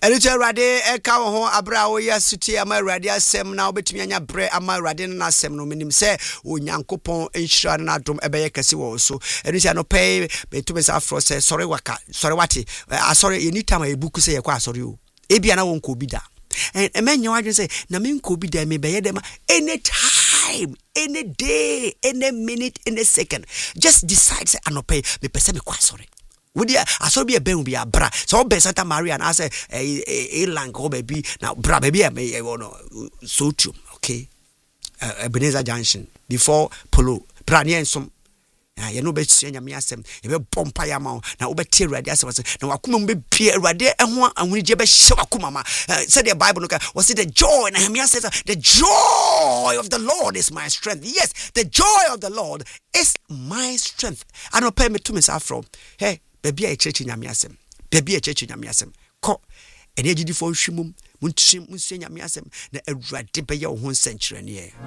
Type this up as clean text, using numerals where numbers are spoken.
Elite Rade eka wo ho abra wo ya suti ama Rade asem na obetumi anya bre ama Rade na asem no menim se onyankopon enhira na adom ebeye kase wo so elite no pay betumi sa afro se sorry waka sorry wati sorry anytime e buku se ye kwa sorry o ebia na wonko bi da emenye wadwe se na menko bi da me beye dem anytime, any day, any minute, any second. Just decide say anope me pese me kwa sorry. Would ya aso be a ben be a bra. So be Santa Maria and I say a lang go baby now bra baby me so true. Okay. Ebenezer Junction before Polo. Brania and some you know be senya me asem e be bompa ya ma na wo be tie Awurade asem na wakoma be pie Awurade ehwo anwunije be hye wakoma ma said the Bible no was it the joy na Nehemiah says the joy of the Lord is my strength. Yes, the joy of the Lord is my strength. I don't pay me to myself from hey baby a church nyame asem baby a church nyame asem ko ene agidi fo hwimum munsenya me asem na Awurade be ye wo ho nsenkyerene